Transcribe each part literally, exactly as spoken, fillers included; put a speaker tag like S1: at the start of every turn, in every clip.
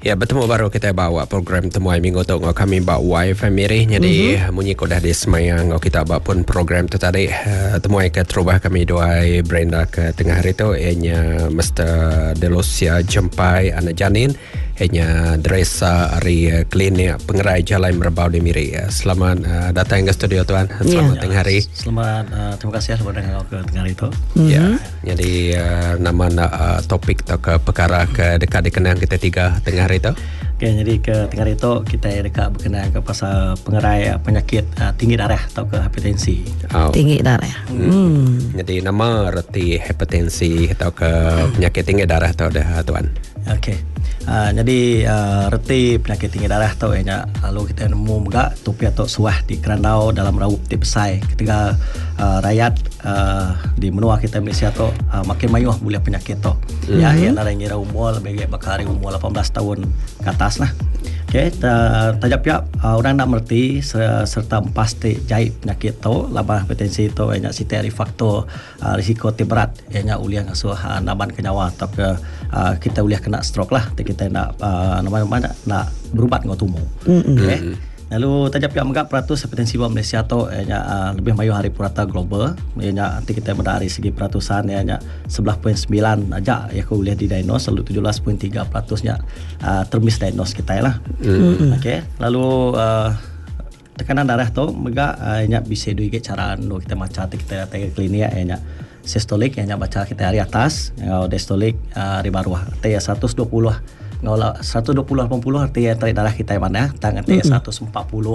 S1: Ya, bertemu baru kita bawa program temuai minggu tu ngau kami bawa wifi mirih jadi mm-hmm. munyi ko dah di semaya ngau kita bawa pun program tu tadi uh, temuai ke terubah kami dua Brenda ke tengah hari tu ianya Mister Delosia jempai anak janin ianya Dresa ari klinik pengerai jalan merbau di miri. Selamat uh, datang ke studio tuan. Selamat yeah. tengah hari.
S2: Selamat uh, terima kasih selamat datang ke tengah hari tu.
S1: Mm-hmm. Ya. Jadi uh, nama uh, topik atau ke perkara ke dekat dikenang kita tiga tengah hari tu.
S2: Okay, jadi ke tengah hari tu kita dekat berkenaan ke pasal pengerai penyakit uh, tinggi darah atau ke hipertensi.
S3: Oh. Tinggi darah.
S1: Hmm. hmm. Jadi nama reti hipertensi atau ke penyakit tinggi darah tu dah tuan.
S2: Okey. Uh, jadi uh, reti penyakit tinggi darah tu ianya lalu kita nemu juga tupi atau suah di kerandau dalam raup ti besai ketika uh, rakyat uh, di menua kita Malaysia tu uh, makin mayuh boleh penyakit tu. Mm-hmm. Ya yang ada ngira umur lebih bakari umur lapan belas tahun ke atas lah. Okey, tajap piap uh, orang nak mengerti serta pasti jahit penyakit tu labah hipertensi tu ianya siti faktor uh, risiko ti berat ianya uliah ngasuh uh, naban ke nyawa atau ke uh, kita uliah kena stroke lah kita nak uh, nama-nama nak berubat ngau tumu. Mm-hmm. Okey. Lalu tajap piap megap peratus hipertensi luar Malaysia tu ianya uh, lebih mayu hari purata global ianya nanti kita dari segi peratusan ianya sebelas perpuluhan sembilan aja ya ko boleh didiagnose lalu tujuh belas perpuluhan tiga peratus-nya uh, termisdiagnose kita lah. Mm-hmm. Okey. Lalu uh, tekanan darah tu megap uh, ianya bisa dua cara anu kita macam kita datang ke klinik ianya sistolik ianya baca kita hari atas ngau diastolik uh, hari bawah teh seratus dua puluh ngau seratus dua puluh lapan puluh artinya tarik darah kita mana tangan teh seratus empat puluh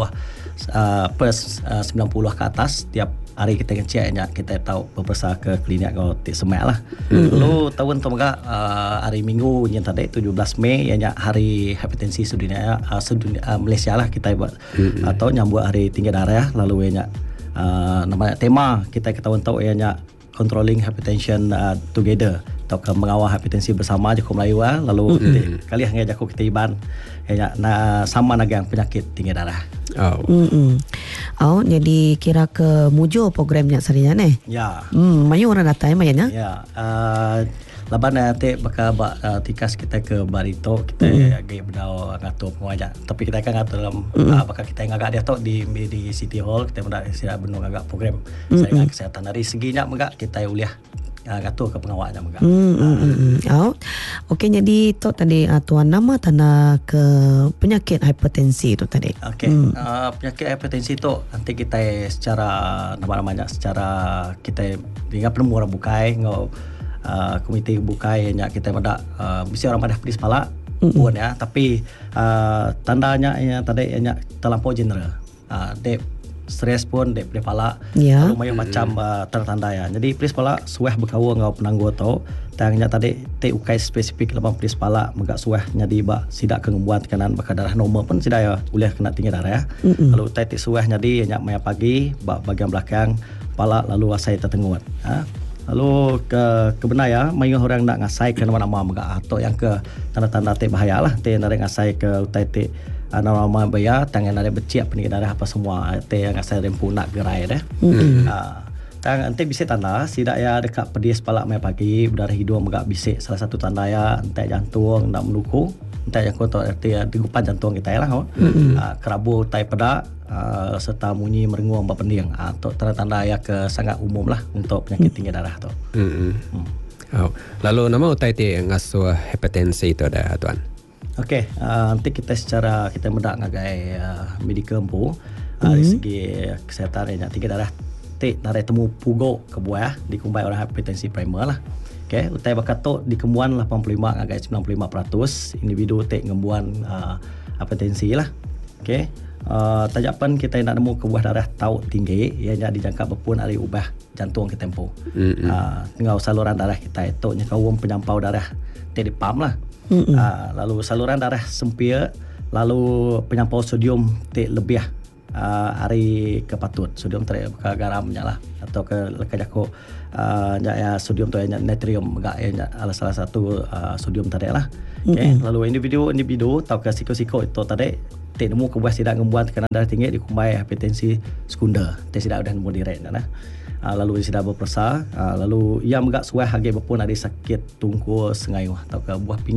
S2: uh, plus uh, sembilan puluh ke atas tiap hari kita ngeceknya kita tahu berbesar ke klinik ngau ti semak lah. Mm-hmm. Lalu tahun tu juga uh, hari Minggu yang tadi tujuh belas Mei ianya hari hipertensi sedunia uh, sedunia uh, Malaysia lah kita buat mm-hmm. atau nyambut hari tinggi darah lalu ianya uh, namanya tema kita ketahuan tahu ianya controlling hypertension uh, together atau ke mengawal hipertensi bersama Jaku Melayu lah. Lalu mm-hmm. kali yang Jaku kita iban ya na sama nagang penyakit tinggi darah.
S3: Oh. Mm-hmm. Oh, jadi kira ke mujo programnya sarinya ne.
S2: Ya.
S3: Hmm, mayu orang datang mayanya.
S2: Ya. Uh, laban nanti bakal uh, tikas kita ke Barito kita mm. agak berdau ngatur pengajar tapi kita akan ngatur dalam mm. uh, bakal kita agak dia tu di di City Hall kita mudah siap benung agak program mm. saya kesihatan dari seginya megak kita uliah uh, ngatur ke pengawalnya megak.
S3: Mm. Uh. Oh. Okey jadi tu tadi uh, tuan nama tanah ke penyakit hipertensi tu tadi.
S2: Okey. Mm. Uh, penyakit hipertensi tu nanti kita secara nama-namanya secara kita dengan penemu orang bukai ngau Uh, komite bukai yang kita pada uh, mesti orang pada pedis kepala mm-hmm. pun ya tapi uh, tandanya yang tadi yang terlampau general uh, dep stres pun dep pedis kepala yeah. Lalu mm-hmm. macam uh, tertanda ya jadi pedis kepala suah berkawa ngau penangguh tau tangnya tadi te ukai spesifik lapan pedis kepala megak suah jadi ba sidak kengembuan tekanan bakal darah normal pun sidak ya boleh kena tinggi darah ya mm-hmm. Lalu te suah jadi yang maya pagi ba bagian belakang kepala lalu asai tertenguat ha? Lalu ke kebenar ya, mayu orang nak ngasai ke nama-nama megak atau yang ke tanda-tanda te bahaya lah, te nak ngasai ke utai te nama-nama bahaya, tangan ada becik penyakit darah apa semua, te yang ngasai rempu nak gerai dah. Mm-hmm. Uh, tang ente bisa tanda sidak ya dekat pedis kepala mai pagi, berdarah hidung megak bisik salah satu tanda ya, ente jantung nak meluku, ente yang kau tahu arti ya degupan jantung kita ya lah, mm-hmm. uh, kerabu tai pedak. Uh, serta munyi merengung berpending atau uh, tanda-tanda ya ke sangat umum lah untuk penyakit tinggi darah tu.
S1: Mm-hmm. Hmm. Oh. Lalu nama utai ti ngasuh hipertensi itu ada tuan.
S2: Okey, uh, nanti kita secara kita mendak ngagai uh, medical empu uh, mm-hmm. dari segi kesihatan yang tinggi darah ti narai temu pugo ke buah dikumbai orang hipertensi primer lah. Okey, utai bakat tu dikembuan lapan puluh lima ngagai sembilan puluh lima peratus individu ti ngembuan uh, hipertensi lah. Okey. Uh, tajapan kita nak nemu ke buah darah tahu tinggi ianya dijangka berpun hari ubah jantung ke tempo. Mm-hmm. Uh, tinggal saluran darah kita itu nya kawum penyampau darah te di pam lah. Mm-hmm. Uh, lalu saluran darah sempit lalu penyampau sodium te lebih uh, hari kepatut sodium ter ke garamnya lah atau ke lekajako uh, ya sodium tu ya natrium enggak ya salah satu uh, sodium tadi lah. Okey, mm-hmm. Lalu individu-individu tahu ke siko-siko itu tadi te nemu ke buah sidak ngembuan tekanan darah tinggi dikumbai hipertensi sekunder te sidak dah nemu direct dah uh, lalu sidak berpersa uh, lalu ia megak suai hage berpun ada sakit tungku sengayuh atau ke buah pinggang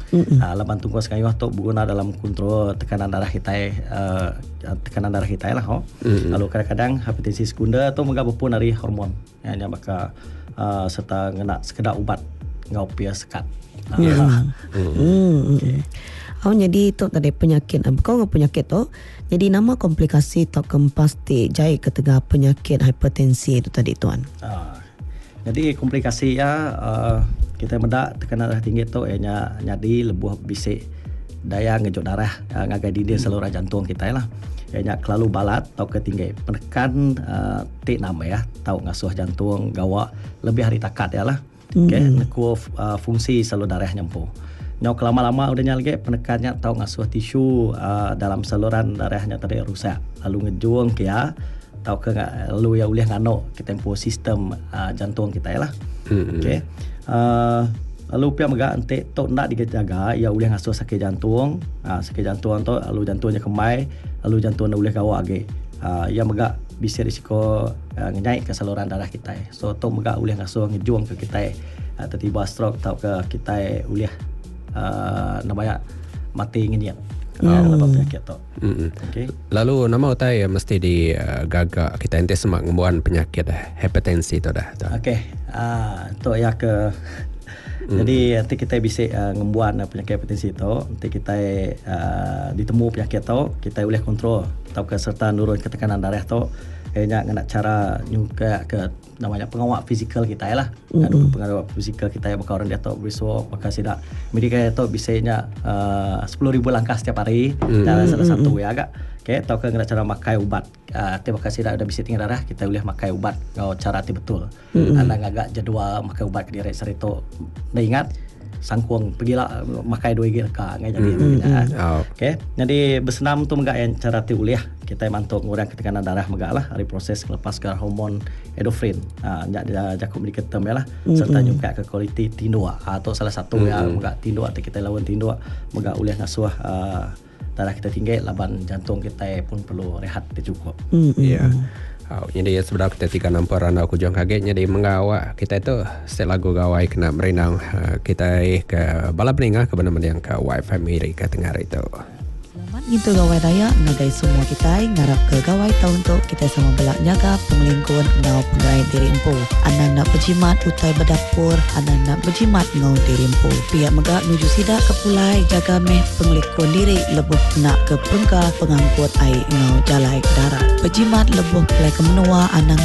S2: Uh, laban tunggu sekali tu berguna dalam kontrol tekanan darah kita, uh, tekanan darah kita lah. Oh. Mm-hmm. Lalu kadang-kadang hipertensi sekunder tu menggabung pun dari hormon yang yang maka uh, serta kena sekedar ubat ngau pia sekat. Uh,
S3: yeah.
S2: mm.
S3: mm. Okay. Oh, jadi tu tadi penyakit, kau ngau penyakit tu. Jadi nama komplikasi tu kempasti jai ketika penyakit hipertensi itu tadi tuan.
S2: Uh, jadi komplikasi ya uh, kita mendak tekanan darah tinggi tu ianya jadi lebuh bisik daya ngejut darah uh, ngagai dinding saluran jantung kita lah. Ianya kelalu balat atau ketinggi penekan uh, T enam ya, tahu ngasuh jantung gawa lebih hari takat ya lah. Mm-hmm. Okey, neku uh, fungsi saluran darah nyampu. Nyau kelama-lama udahnya lagi penekannya tahu ngasuh tisu uh, dalam saluran darahnya tadi rusak. Lalu ngejuang kia tahu ke lalu ya ulih ngano kita tempo sistem uh, jantung kita ya lah. Mm-hmm. Okey. Uh, lalu pihak megak ente tok nak dijaga ia boleh ngasuh sakit jantung, uh, sakit jantung tu lalu jantungnya kemai, lalu jantung boleh gawa age. Uh, ia megak bisa risiko uh, ngenyai ke saluran darah kita. So tok megak boleh ngasuh ngejuang ke kita uh, tiba-tiba stroke tau ke kita boleh uh, namanya mati ngenyat.
S3: Hmm.
S2: Uh, penyakit tu.
S1: Mm-hmm.
S2: Okay.
S1: Lalu nama utai mesti di uh, gagak kita ente semak ngembuan penyakit hipertensi tu dah.
S2: Okey. Ah, tu ya ke. Mm. Jadi nanti kita bisa uh, ngembuan uh, penyakit hipertensi tu, nanti kita uh, ditemu penyakit tu, kita boleh kontrol atau ke serta nurun ke tekanan darah tu. Kayaknya nak cara juga ke namanya pengawal fizikal kita ya lah. Mm-hmm. Pengawal fizikal kita ya bakal orang dia tu besok bakal sidak medika tu bisanya uh, sepuluh ribu langkah setiap hari. Mm-hmm. Dalam salah satu ya agak. Okey, tahu ke nak cara makai ubat. Uh, tiap bakal sidak udah bisa tinggi darah, kita boleh makai ubat ngau cara ti betul. Mm-hmm. Anda agak jadual makai ubat ke diri serito. Dah ingat sangkuang pergilah makai dua gil ka ngai jadi tu ya. Okey. Jadi bersenam tu megak yang cara ti uliah kita mantuk ngurang ketekanan darah megak lah hari proses melepaskan hormon endorfin. Ha nyak dia jakup di ketem ya lah serta juga ke kualiti tindu atau salah satu mm-hmm. ya megak tindu atau kita lawan tindu megak uliah ngasuh uh, darah kita tinggi laban jantung kita pun perlu rehat dia cukup.
S3: Mm-hmm.
S1: Ya. Yeah. Oh, jadi sebenarnya kita tiga nampak randa aku jangan kaget jadi mengawak kita itu setiap lagu gawai kena merenang uh, kita ke balap peninga ke benar-benar yang ke wifi miri ke tengah hari itu.
S3: Selamat gitu gawai raya ngagai semua kita ngarap ke gawai tahun tu kita sama belak nyaga pengelingkun ngau penggerai diri empu. Anak nak berjimat utai berdapur, anak nak berjimat ngau diri empu. Pihak megak nuju sidak ke pulai jaga meh pengelingkun diri lebuh nak ke pengka pengangkut air ngau jalai darat. Berjimat lebuh pelai ke menua anang